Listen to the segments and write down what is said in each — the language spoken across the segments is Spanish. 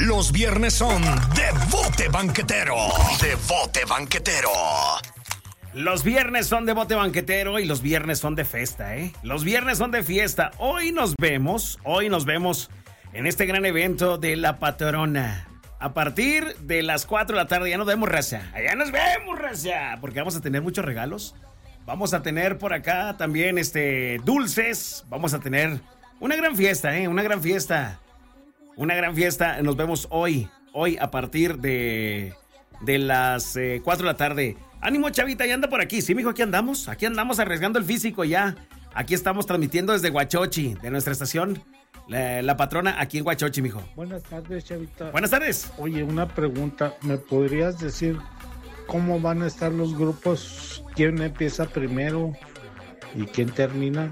Los viernes son de bote banquetero. De bote banquetero. Los viernes son de bote banquetero y los viernes son de fiesta, ¿eh? Los viernes son de fiesta. Hoy nos vemos en este gran evento de La Patrona. A partir de las 4 de la tarde ya nos vemos, raza. Allá nos vemos, raza. Porque vamos a tener muchos regalos. Vamos a tener por acá también dulces. Vamos a tener una gran fiesta, ¿eh? Una gran fiesta. Una gran fiesta. Nos vemos hoy a partir de las 4 de la tarde. Ánimo, chavita, ya anda por aquí. Sí, mijo, aquí andamos arriesgando el físico ya. Aquí estamos transmitiendo desde Huachochi, de nuestra estación, la Patrona, aquí en Huachochi, mijo. Buenas tardes, chavita. Buenas tardes. Oye, una pregunta. ¿Me podrías decir cómo van a estar los grupos? ¿Quién empieza primero y quién termina?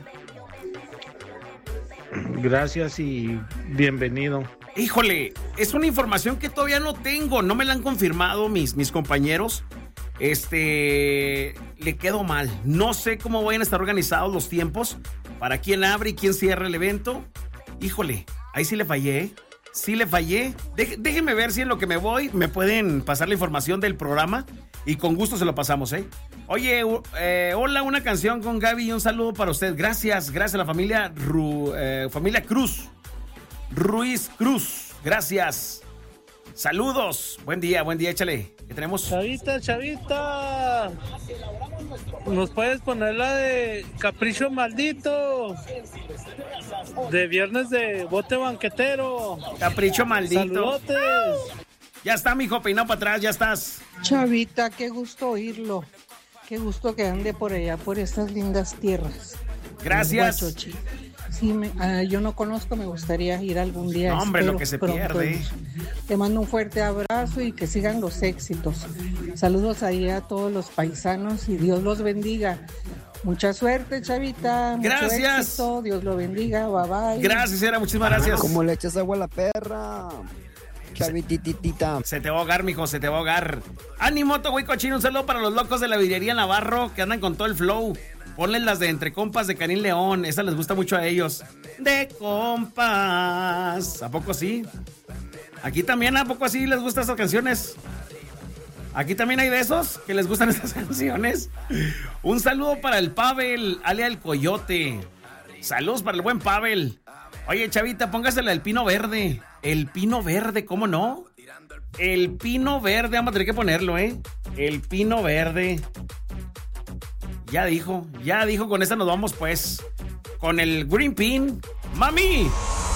Gracias y bienvenido. Híjole, es una información que todavía no tengo. No me la han confirmado mis compañeros. Le quedó mal. No sé cómo vayan a estar organizados los tiempos para quién abre y quién cierra el evento. Híjole, ahí sí le fallé, ¿eh? Sí le fallé. Déjenme ver si en lo que me voy me pueden pasar la información del programa y con gusto se lo pasamos, ¿eh? Oye, hola, una canción con Gaby y un saludo para usted. Gracias a la familia familia Cruz. Ruiz Cruz, gracias. Saludos, buen día, échale. ¿Qué tenemos? Chavita, ¿nos puedes poner la de Capricho Maldito? De viernes de bote banquetero. Capricho Maldito. Saludotes. Ya está, mijo, peinado para atrás, ya estás. Chavita, qué gusto oírlo. Qué gusto que ande por allá, por estas lindas tierras. Gracias. Sí, yo no conozco, me gustaría ir algún día. No, hombre, lo que se pierde. Te mando un fuerte abrazo y que sigan los éxitos. Saludos ahí a todos los paisanos y Dios los bendiga. Mucha suerte, chavita. Gracias. Mucho éxito, Dios lo bendiga, bye bye. Gracias, señora, muchísimas gracias. ¿Cómo le echas agua a la perra? Chavititita. Se te va a ahogar, mijo, se te va a ahogar. Ánimo, güey cochino, un saludo para los locos de la vidriería Navarro que andan con todo el flow. Ponle las de Entre Compas de Canín León, esa les gusta mucho a ellos. De compas. ¿A poco sí? Aquí también, ¿a poco así les gustan esas canciones? Aquí también hay de esos que les gustan estas canciones. Un saludo para el Pavel, alia el Coyote. Saludos para el buen Pavel. Oye, chavita, póngasela el Pino Verde. El Pino Verde, ¿cómo no? El Pino Verde, vamos a tener que ponerlo, ¿eh? El Pino Verde. Ya dijo, con esa nos vamos pues. Con el Green Pin. ¡Mami!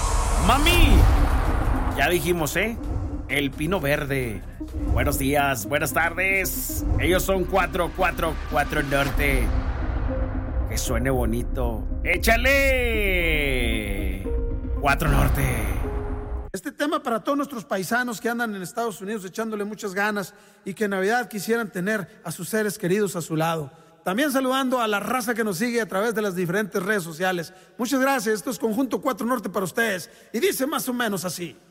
Ya dijimos, ¿eh? El Pino Verde. Buenos días, buenas tardes. Ellos son 444 Norte. Que suene bonito. ¡Échale! 4 Norte. Este tema para todos nuestros paisanos que andan en Estados Unidos echándole muchas ganas y que en Navidad quisieran tener a sus seres queridos a su lado. También saludando a la raza que nos sigue a través de las diferentes redes sociales. Muchas gracias, esto es Conjunto 4 Norte para ustedes y dice más o menos así.